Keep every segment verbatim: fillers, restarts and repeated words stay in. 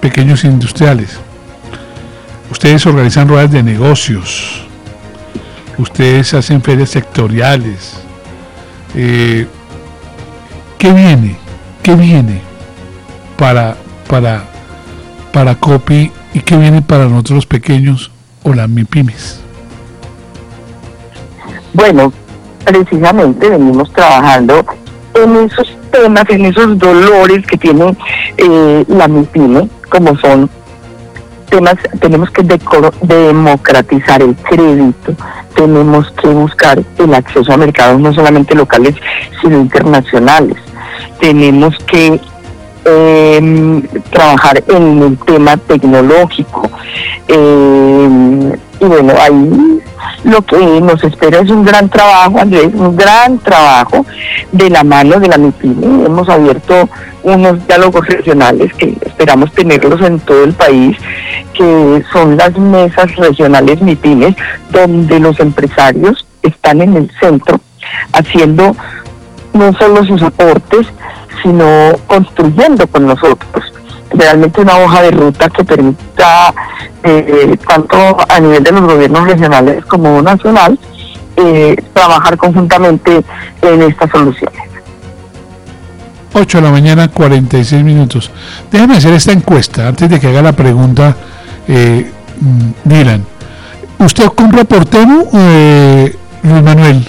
pequeños industriales. Ustedes organizan ruedas de negocios, ustedes hacen ferias sectoriales. Eh, ¿Qué viene? ¿Qué viene para, para, para Copi y qué viene para nosotros los pequeños o las MIPYMES? Bueno, precisamente venimos trabajando en esos temas, en esos dolores que tiene eh, la MIPYME, como son temas, tenemos que decoro, democratizar el crédito, tenemos que buscar el acceso a mercados no solamente locales, sino internacionales, tenemos que eh, trabajar en el tema tecnológico, eh, y bueno, ahí lo que nos espera es un gran trabajo, Andrés, un gran trabajo de la mano de la MIPYME. Hemos abierto unos diálogos regionales que esperamos tenerlos en todo el país, que son las mesas regionales MIPYMES, donde los empresarios están en el centro haciendo no solo sus aportes, sino construyendo con nosotros realmente una hoja de ruta que permita, eh, tanto a nivel de los gobiernos regionales como nacional, eh, trabajar conjuntamente en estas soluciones. ocho de la mañana, cuarenta y seis minutos. Déjame hacer esta encuesta antes de que haga la pregunta, eh, Dylan. ¿Usted compra por Temu, eh, Luis Manuel?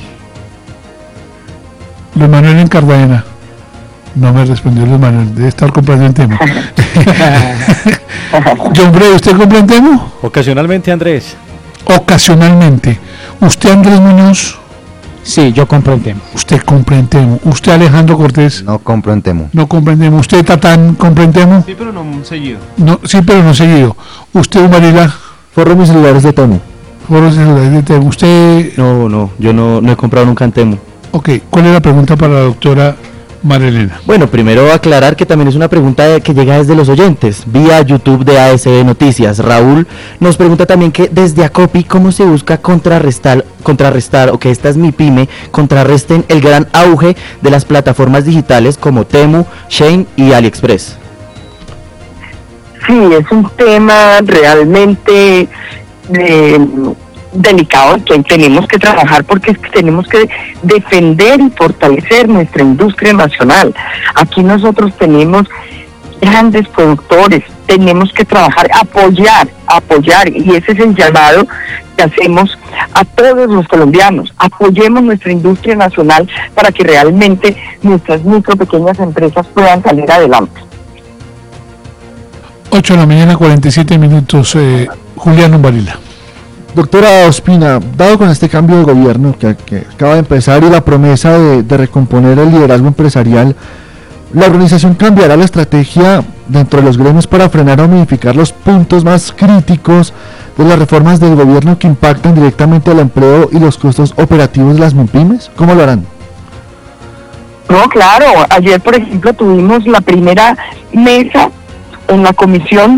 Luis Manuel en Cartagena. No me respondió Luis Manuel, debe estar comprando en Temu. John Bray, ¿usted compra en Temu? Ocasionalmente, Andrés. Ocasionalmente. ¿Usted, Andrés Muñoz? Sí, yo compro en Temu. ¿Usted compra en Temu? ¿Usted, Alejandro Cortés? No compro en Temu. No compra en Temu. ¿Usted, Tatán, compra en Temu? Sí, pero no seguido. No, sí, pero no seguido. ¿Usted, Marila? Forro mis celulares de Temu. Forro mis celulares de Temu. ¿Usted? No, no, yo no, no he comprado nunca en Temu. Ok, ¿cuál es la pregunta para la doctora María Elena? Bueno, primero aclarar que también es una pregunta que llega desde los oyentes, vía YouTube de A S B Noticias. Raúl nos pregunta también que desde Acopi, ¿cómo se busca contrarrestar, contrarrestar o que estas MIPYME contrarresten el gran auge de las plataformas digitales como Temu, Shein y AliExpress? Sí, es un tema realmente eh, delicado que tenemos que trabajar, porque es que tenemos que defender y fortalecer nuestra industria nacional. Aquí nosotros tenemos grandes productores, tenemos que trabajar, apoyar, apoyar, y ese es el llamado que hacemos a todos los colombianos. Apoyemos nuestra industria nacional para que realmente nuestras micro, pequeñas empresas puedan salir adelante. ocho de la mañana, cuarenta y siete minutos. eh, Julián Umbarila. Doctora Ospina, dado con este cambio de gobierno que, que acaba de empezar y la promesa de, de recomponer el liderazgo empresarial, ¿la organización cambiará la estrategia dentro de los gremios para frenar o modificar los puntos más críticos de las reformas del gobierno que impactan directamente al empleo y los costos operativos de las MIPYMES? ¿Cómo lo harán? No, claro. Ayer, por ejemplo, tuvimos la primera mesa en la Comisión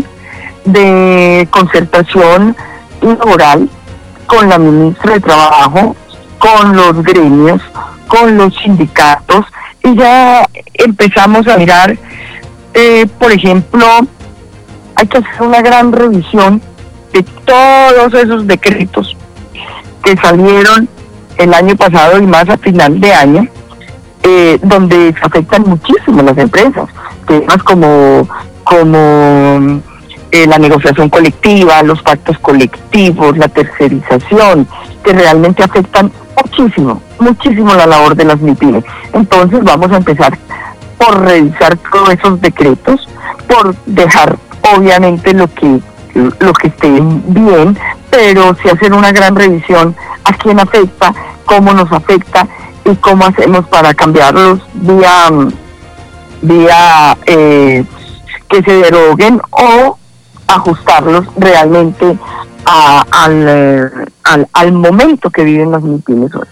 de Concertación Laboral con la ministra de Trabajo, con los gremios, con los sindicatos, y ya empezamos a mirar, eh, por ejemplo, hay que hacer una gran revisión de todos esos decretos que salieron el año pasado y más a final de año, eh, donde se afectan muchísimo las empresas, temas como como eh, la negociación colectiva, los pactos colectivos, la tercerización, que realmente afectan muchísimo, muchísimo la labor de las MIPYMES. Entonces vamos a empezar por revisar todos esos decretos, por dejar obviamente lo que lo que esté bien, pero sí hacer una gran revisión a quién afecta, cómo nos afecta y cómo hacemos para cambiarlos vía vía eh, que se deroguen o ajustarlos realmente a, al, al, al momento que viven las MIPYMES hoy.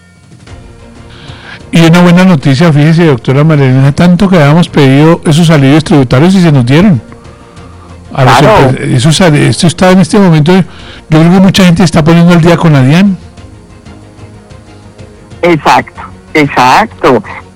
Y una buena noticia, fíjese, doctora Marilena, tanto que habíamos pedido esos alivios tributarios y se nos dieron. A Claro. los, eso, esto está en este momento, yo creo que mucha gente está poniendo el día con la DIAN. Exacto, exacto.